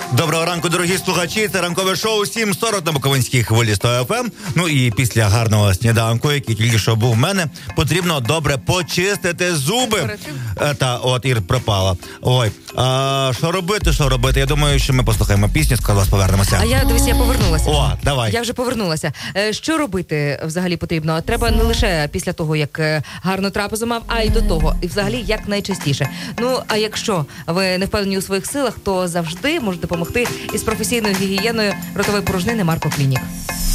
Доброго ранку, дорогі слухачі. Це ранкове шоу 7.40 на Буковинській хвилі 100 FM. Ну і після гарного сніданку, який тільки що був в мене, потрібно добре почистити зуби. Та от Ір пропала. Ой, що робити? Я думаю, що ми послухаємо пісню, скоро вас повернемося. А я повернулася. О, давай. Я вже повернулася. Що робити взагалі потрібно? Треба не лише після того, як гарну трапезу мав, а й до того. І взагалі як найчастіше. Ну, а якщо ви не впевнені у своїх силах, то завжди можете допомогти із професійною гігієною ротової порожнини Марко Клінік.